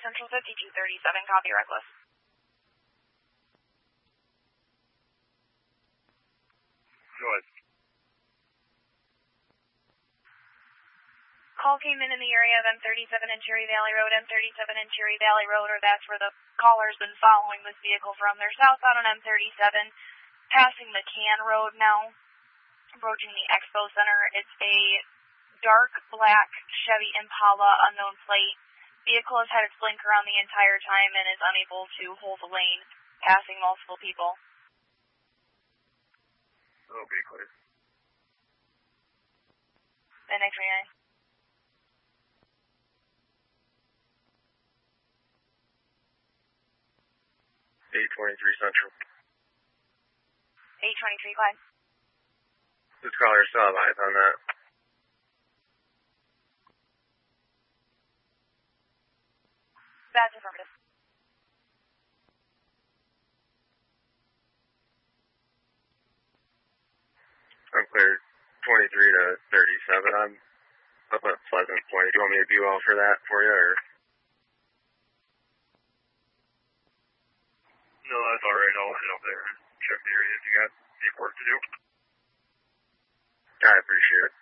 Central 5237, copy reckless. Go ahead. Call came in the area of M37 and Cherry Valley Road. M37 and Cherry Valley Road, or that's where the caller's been following this vehicle from. They're southbound on M37, passing the Can Road now, approaching the Expo Center. It's a dark black Chevy Impala, unknown plate. Vehicle has had its blinker on the entire time and is unable to hold the lane, passing multiple people. Okay, clear. And X-ray 9. 823 Central. 823, go ahead. This caller still alive on that. That's affirmative. I'm cleared 23 to 37. I'm up at Pleasant Point. Do you want me to do all for that for you, or? No, that's all right. I'll head up there and check the area if you got any work to do. I appreciate it.